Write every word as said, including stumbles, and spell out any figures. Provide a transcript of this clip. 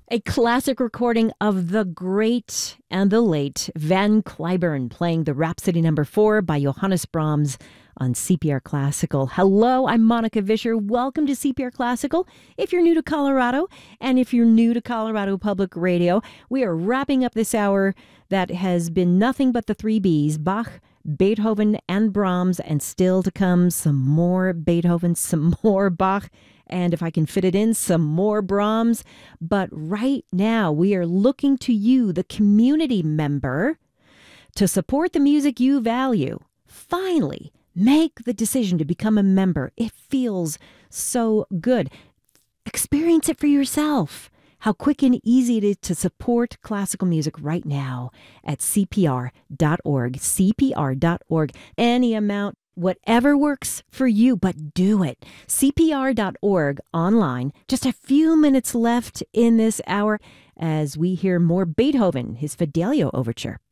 A classic recording of the great and the late Van Cliburn playing the Rhapsody Number Four by Johannes Brahms on C P R Classical. Hello, I'm Monica Vischer. Welcome to C P R Classical. If you're new to Colorado, and if you're new to Colorado Public Radio, we are wrapping up this hour that has been nothing but the three B's: Bach, Beethoven, and Brahms, and still to come some more Beethoven, some more Bach, and if I can fit it in, some more Brahms. But right now, we are looking to you, the community member, to support the music you value. Finally, make the decision to become a member. It feels so good. Experience it for yourself. How quick and easy it is to support classical music right now at C P R dot org. C P R dot org. Any amount, whatever works for you, but do it. C P R dot org online. Just a few minutes left in this hour as we hear more Beethoven, his Fidelio Overture.